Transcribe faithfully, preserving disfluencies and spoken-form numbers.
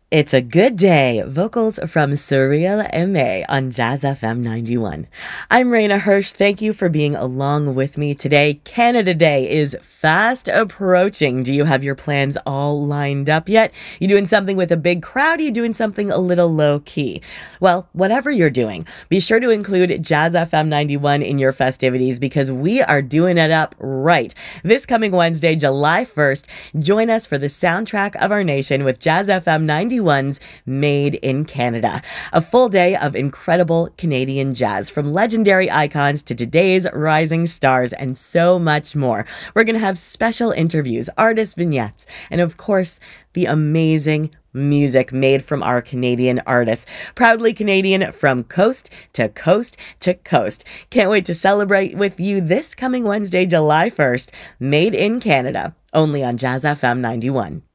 It's a good day. Vocals from Surreal M A on Jazz F M ninety-one. I'm Raina Hirsch. Thank you for being along with me today. Canada Day is fast approaching. Do you have your plans all lined up yet? You doing something with a big crowd? Are you doing something a little low key? Well, whatever you're doing, be sure to include Jazz F M ninety-one in your festivities because we are doing it up right. This coming Wednesday, July first, join us for the soundtrack of our nation with Jazz F M ninety-one's Made in Canada. A full day of incredible Canadian jazz, from legendary icons to today's rising stars, and so much more. We're going to have special interviews, artist vignettes, and of course, the amazing music made from our Canadian artists. Proudly Canadian from coast to coast to coast. Can't wait to celebrate with you this coming Wednesday, July first. Made in Canada, only on Jazz F M ninety-one.